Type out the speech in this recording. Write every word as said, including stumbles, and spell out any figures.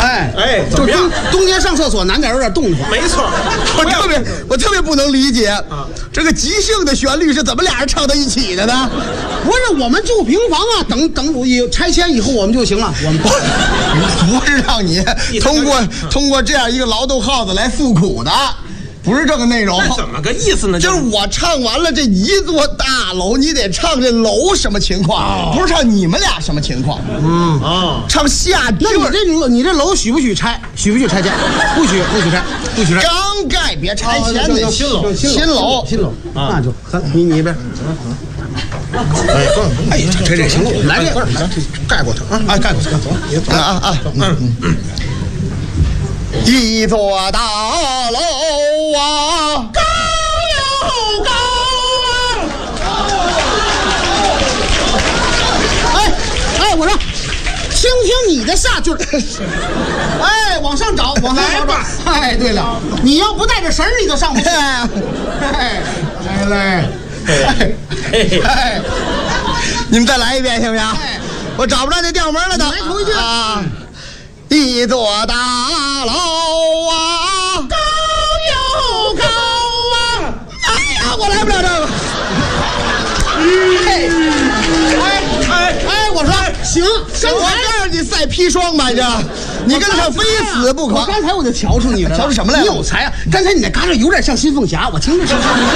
哎哎，怎就么样？ 冬冬天上厕所难点有点动静。 没错， 我特别我特别不能理解，这个即兴的旋律是怎么俩人唱到一起的呢？ 不是，我们住平房啊，等等我以拆迁以后我们就行了。我们不是让你通过通过这样一个劳动号子来诉苦的，不是这个内容。 那怎么个意思呢？ 就是我唱完了这一座大楼，你得唱这楼什么情况，不是唱你们俩什么情况。 嗯啊， 唱下句那你这楼你这楼许不许拆？许不许拆迁？不许，不许拆，不许拆。 刚盖别拆迁哦的新楼， 新楼， 新楼，那就咱你你一边。 哎，哎，这这行了， 来这个， 盖过它啊，哎，盖过它，走，啊啊啊，嗯嗯，一座大楼啊， 高又高啊！哎哎，我说，听听你的下句儿。哎，往上找，往上找找。哎，对了，你要不带着绳儿，你都上不去。哎，来来。 哎哎，你们再来一遍行不行？我找不着那调门了都。 来头一句啊！一座大楼啊， 高又高啊！ 哎呀，我来不了这个。 哎哎哎哎，我说行，刚我才告诉你赛砒霜吧，这你跟上非死不可。 我刚才我就瞧出你来了， 瞧出什么来了？ 你有才啊！刚才你那嘎达有点像新凤霞，我听着是。